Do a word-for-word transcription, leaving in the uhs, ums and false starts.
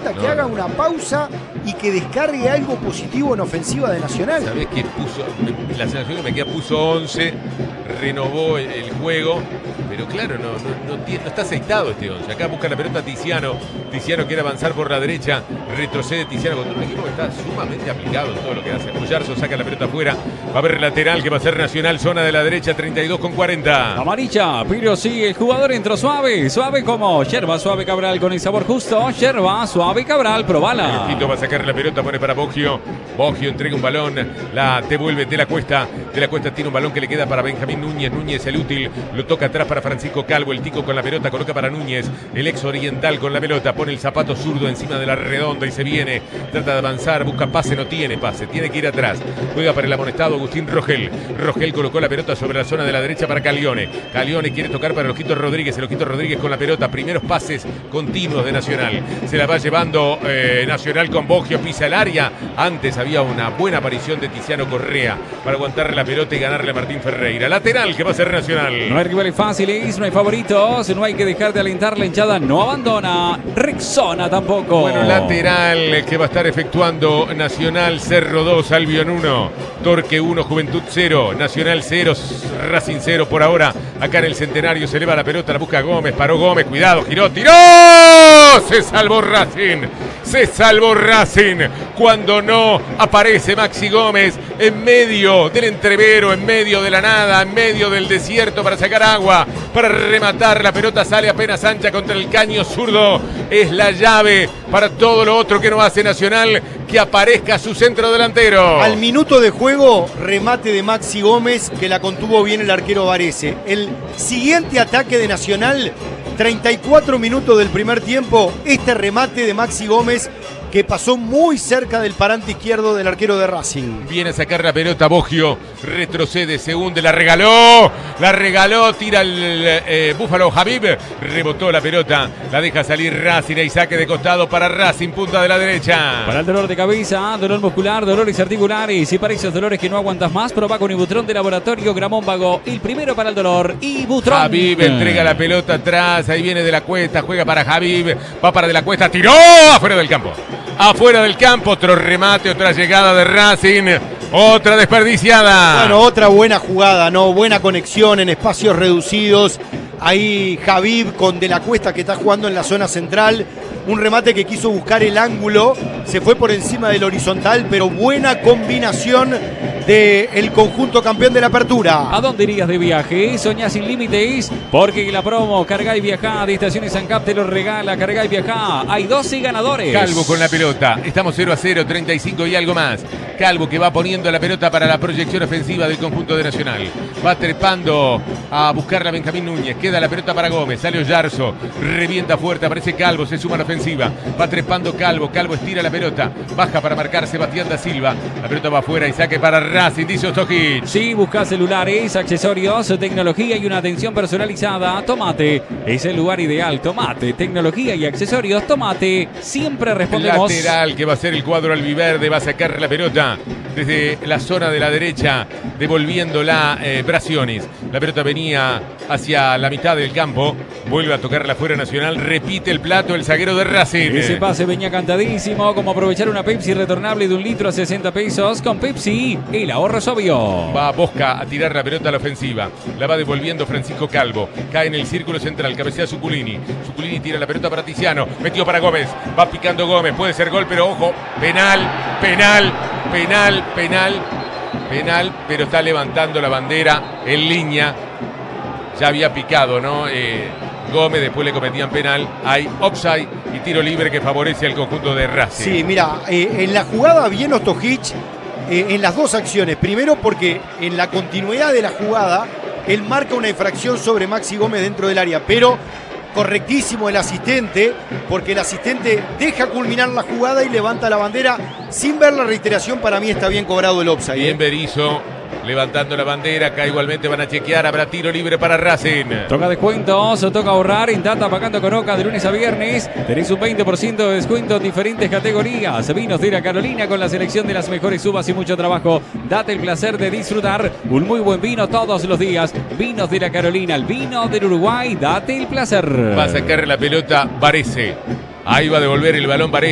falta no, que haga no. una pausa y que descargue algo positivo en ofensiva de Nacional. ¿Sabés qué puso? La sensación que me queda, puso once, renovó el, el juego, pero claro, no, no, no, tiene, no está aceitado este once. Acá busca la pelota Tiziano. Tiziano quiere avanzar por la derecha, retrocede Tiziano contra un equipo que está sumamente aplicado en todo lo que hace. Puyarzo saca la pelota afuera, va a haber lateral que va a ser Nacional, zona de la derecha, treinta y dos con cuarenta. Amarilla, pero sí, el jugador entró suave, suave como yerba, suave Cabral con el sabor justo, yerba, suave Cabral, probala. Quito va a sacar la pelota, pone para Boggio. Boggio entrega un balón, la devuelve de la Cuesta. De la Cuesta tiene un balón que le queda para Benjamín Núñez. Núñez el útil, lo toca atrás para Francisco Calvo. El tico con la pelota, coloca para Núñez. El ex oriental con la pelota, pone el zapato zurdo encima de la redonda y se viene. Trata de avanzar, busca pase, no tiene pase, tiene que ir atrás. Juega para el amonestado Agustín Rogel. Rogel colocó la pelota sobre la zona de la derecha para Calione. Calione quiere tocar para el Ojito Rodríguez. El Ojito Rodríguez con la pelota, primeros pases continuos de Nacional. Se la va llevando eh, Nacional con Boggio, pisa el área. Antes había una buena aparición de Tiziano Correa para aguantarle la pelota y ganarle a Martín Ferreira. Lateral que va a ser Nacional. No hay rivales fáciles, no hay favoritos, no hay que dejar de alentar. La hinchada no abandona. Rexona tampoco. Bueno, lateral que va a estar efectuando Nacional. Cerro dos, Albion uno, Torque uno, Juventud cero, Nacional cero, Racing cero por ahora. Acá en el Centenario se eleva la pelota, la busca Gómez, paró Gómez, cuidado, giró, tiró. Se salvó Racing, se salvó Racing. Cuando no aparece Maxi Gómez en medio del entrevero, en medio de la nada, en medio del desierto para sacar agua, para rematar. La pelota sale apenas ancha contra el caño zurdo. Es la llave para todo lo otro que no hace Nacional, que aparezca su centro delantero. Al minuto de juego, remate de Maxi Gómez, que la contuvo bien el arquero Varese. El siguiente ataque de Nacional, treinta y cuatro minutos del primer tiempo, este remate de Maxi Gómez, que pasó muy cerca del parante izquierdo del arquero de Racing. Viene a sacar la pelota Boggio, retrocede, se hunde, la regaló, la regaló, tira el eh, Búfalo Habib, rebotó la pelota, la deja salir Racing y saque de costado para Racing, punta de la derecha. Para el dolor de cabeza, dolor muscular, dolores articulares y para esos dolores que no aguantas más, probá con Ibutrón de Laboratorio Gramón Vago, el primero para el dolor, Ibutrón. Habib entrega la pelota atrás, ahí viene de la Cuesta, juega para Habib, va para de la Cuesta, tiró afuera del campo. Afuera del campo, otro remate, otra llegada de Racing, otra desperdiciada. Bueno, otra buena jugada, ¿no? Buena conexión en espacios reducidos. Ahí Habib con De la Cuesta, que está jugando en la zona central. Un remate que quiso buscar el ángulo, se fue por encima del horizontal, pero buena combinación del conjunto campeón de la apertura. ¿A dónde irías de viaje? ¿Soñás sin límites? Porque la promo Cargá y Viajá de Estaciones ANCAP te lo regala. Cargá y Viajá. Hay doce ganadores. Calvo con la pelota. Estamos cero a cero, treinta y cinco y algo más. Calvo que va poniendo la pelota para la proyección ofensiva del conjunto de Nacional. Va trepando a buscarla Benjamín Núñez. Queda la pelota para Gómez. Sale Oyarzo. Revienta fuerte. Aparece Calvo. Se suma a la ofensiva. Va trepando Calvo. Calvo estira la pelota. Baja para marcar Sebastián da Silva. La pelota va afuera y saque para Racing, dice Ostojic. Si buscas celulares, accesorios, tecnología y una atención personalizada, Tomate es el lugar ideal. Tomate, tecnología y accesorios, Tomate. Siempre respondemos. Lateral que va a ser el cuadro albiverde. Va a sacar la pelota desde la zona de la derecha, devolviéndola eh, Brasiones. La pelota venía hacia la mitad del campo. Vuelve a tocarla fuera Nacional. Repite el plato el zaguero de Racing. Ese pase venía cantadísimo. Como aprovechar una Pepsi retornable de un litro a sesenta pesos. Con Pepsi, el ahorro es obvio. Va Bosca a tirar la pelota a la ofensiva. La va devolviendo Francisco Calvo. Cae en el círculo central. Cabecea Zuculini. Zuculini tira la pelota para Tiziano. Metió para Gómez. Va picando Gómez. Puede ser gol, pero ojo. Penal, penal, penal, penal. Penal, pero está levantando la bandera en línea. Ya había picado, ¿no? Eh, Gómez, después le cometían penal. Hay offside y tiro libre que favorece al conjunto de Racing. Sí, mira, eh, en la jugada bien Ostojic, eh, en las dos acciones. Primero porque en la continuidad de la jugada, él marca una infracción sobre Maxi Gómez dentro del área, pero correctísimo el asistente, porque el asistente deja culminar la jugada y levanta la bandera sin ver la reiteración. Para mí está bien cobrado el offside. Bien Berizzo, levantando la bandera. Acá igualmente van a chequear. Habrá tiro libre para Racing. Toca descuentos, toca ahorrar en Tata Pagando con Oca de lunes a viernes. Tenés un veinte por ciento de descuento en diferentes categorías. Vinos de la Carolina con la selección de las mejores uvas y mucho trabajo. Date el placer de disfrutar un muy buen vino todos los días. Vinos de la Carolina, el vino del Uruguay. Date el placer. Va a sacar la pelota Varese. Ahí va a devolver el balón Varese.